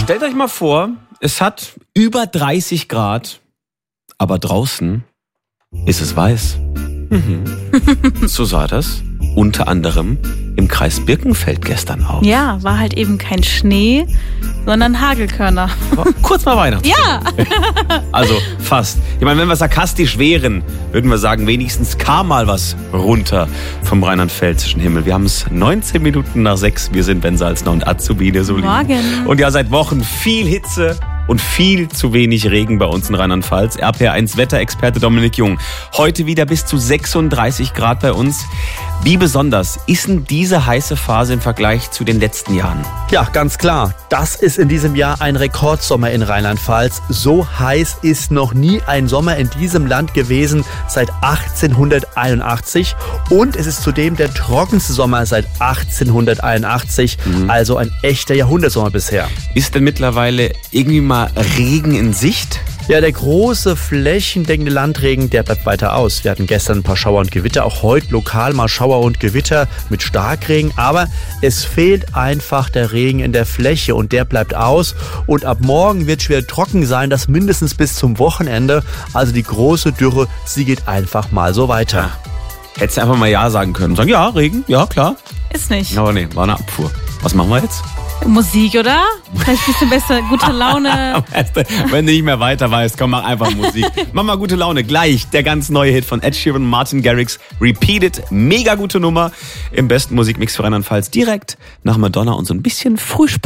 Stellt euch mal vor, es hat über 30 Grad, aber draußen ist es weiß. So sah das unter anderem im Kreis Birkenfeld gestern aus. Ja, war halt eben kein Schnee, sondern Hagelkörner. Kurz mal Weihnachten. Ja! Also fast. Ich meine, wenn wir sarkastisch wären, würden wir sagen, wenigstens kam mal was runter vom rheinland-pfälzischen Himmel. Wir haben es 19 Minuten nach 6. Wir sind Ben Salzner und Azubine Solin. Morgen. Und ja, seit Wochen viel Hitze und viel zu wenig Regen bei uns in Rheinland-Pfalz. RPR1 Wetterexperte Dominik Jung. Heute wieder bis zu 36 Grad bei uns. Wie besonders ist denn diese heiße Phase im Vergleich zu den letzten Jahren? Ja, ganz klar. Das ist in diesem Jahr ein Rekordsommer in Rheinland-Pfalz. So heiß ist noch nie ein Sommer in diesem Land gewesen seit 1881. Und es ist zudem der trockenste Sommer seit 1881. Also ein echter Jahrhundertsommer bisher. Ist denn mittlerweile irgendwie mal Regen in Sicht? Ja, der große flächendeckende Landregen, der bleibt weiter aus. Wir hatten gestern ein paar Schauer und Gewitter, auch heute lokal mal Schauer und Gewitter mit Starkregen. Aber es fehlt einfach der Regen in der Fläche und der bleibt aus. Und ab morgen wird es schwer trocken sein, das mindestens bis zum Wochenende. Also die große Dürre, sie geht einfach mal so weiter. Hättest du einfach mal Ja sagen können. Sagen, ja, Regen, ja, klar. Ist nicht. Aber nee, war eine Abfuhr. Was machen wir jetzt? Musik, oder? Vielleicht ein bisschen besser, gute Laune. Wenn du nicht mehr weiter weißt, komm, mach einfach Musik. Mach mal gute Laune. Gleich der ganz neue Hit von Ed Sheeran und Martin Garrix. Repeated. Mega gute Nummer. Im besten Musikmix für Rheinland-Pfalz. Direkt nach Madonna und so ein bisschen Frühsport.